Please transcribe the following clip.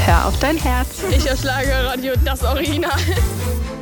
hör auf dein Herz. Ich auf Schlagerradio, das Original.